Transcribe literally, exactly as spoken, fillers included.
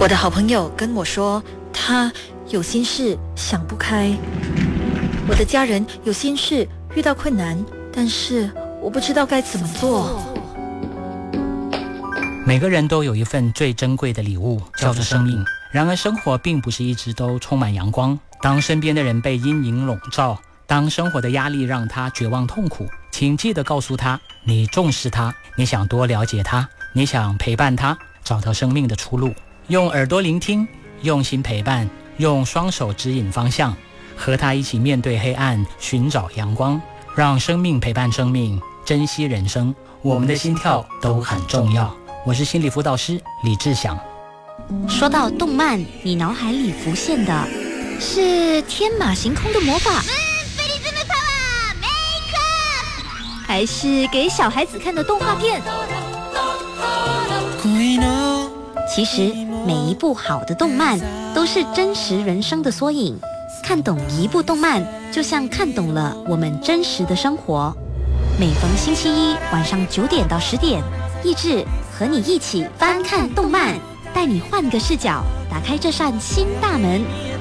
我的好朋友跟我说，他有心事想不开。我的家人有心事遇到困难，但是我不知道该怎么做。 每个人都有一份最珍贵的礼物，叫做生命。然而生活并不是一直都充满阳光，当身边的人被阴影笼罩，当生活的压力让他绝望痛苦，请记得告诉他，你重视他，你想多了解他，你想陪伴他，找到生命的出路。用耳朵聆听，用心陪伴，用双手指引方向，和他一起面对黑暗，寻找阳光，让生命陪伴生命，珍惜人生。我们的心跳都很重要。我是心理辅导师李志祥。 说到动漫，你脑海里浮现的是天马行空的魔法，还是给小孩子看的动画片？其实每一部好的动漫都是真实人生的缩影，看懂一部动漫就像看懂了我们真实的生活。每逢星期一晚上九点到十点，益智和你一起翻看动漫，带你换个视角，打开这扇新大门。